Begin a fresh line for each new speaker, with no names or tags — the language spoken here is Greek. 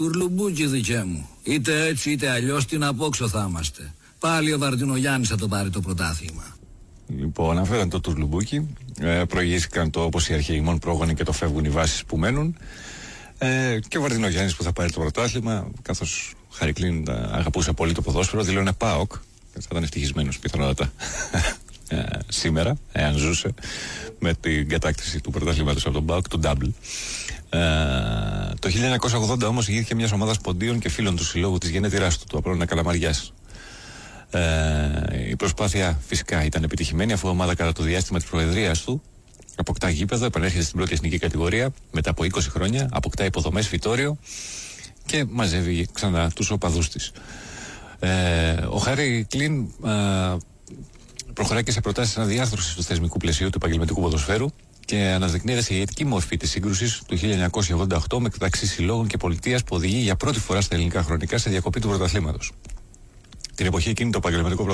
Τουρλουμπούκι δικέ μου. Είτε έτσι είτε αλλιώς την απόξω θα είμαστε. Πάλι ο Βαρδινογιάννης θα το πάρει το πρωτάθλημα.
Λοιπόν, αναφέραν το Τουρλουμπούκι. Προηγήθηκαν το όπως οι αρχαιημών πρόγονοι και το φεύγουν οι βάσεις που μένουν. Και ο Βαρδινογιάννης που θα πάρει το πρωτάθλημα, καθώς ο Χαρικλίν αγαπούσε πολύ το ποδόσφαιρο, δηλώνει ΠΑΟΚ. Θα ήταν ευτυχισμένος πιθανότατα σήμερα, εάν ζούσε, με την κατάκτηση του πρωταθλήματος από τον ΠΑΟΚ, του Double. Το 1980 όμως ηγήθηκε μια ομάδα ποντίων και φίλων του συλλόγου της γενέτειράς του Απόλλωνα Καλαμαριάς. Η προσπάθεια φυσικά ήταν επιτυχημένη, αφού η ομάδα κατά το διάστημα της προεδρίας του αποκτά γήπεδο, επανέρχεται στην πρώτη εθνική κατηγορία μετά από 20 χρόνια, αποκτά υποδομές, φυτόριο και μαζεύει ξανά τους οπαδούς της. Ο Χάρι Κλίν προχωράει και σε προτάσεις αναδιάρθρωσης του θεσμικού πλαισίου του επαγγελματικού ποδοσφαίρου και αναδεικνύεται σε ηγετική μορφή της σύγκρουσης του 1988 μεταξύ συλλόγων και πολιτείας που οδηγεί για πρώτη φορά στα ελληνικά χρονικά σε διακοπή του πρωταθλήματος. Την εποχή εκείνη το επαγγελματικό